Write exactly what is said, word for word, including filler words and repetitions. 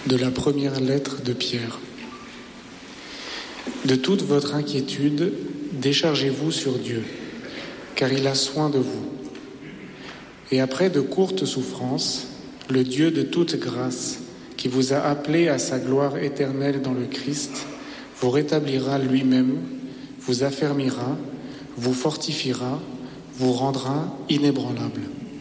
De la première lettre de Pierre. De toute votre inquiétude, déchargez-vous sur Dieu, car il a soin de vous. Et après de courtes souffrances, le Dieu de toute grâce, qui vous a appelé à sa gloire éternelle dans le Christ, vous rétablira lui-même, vous affermira, vous fortifiera, vous rendra inébranlable.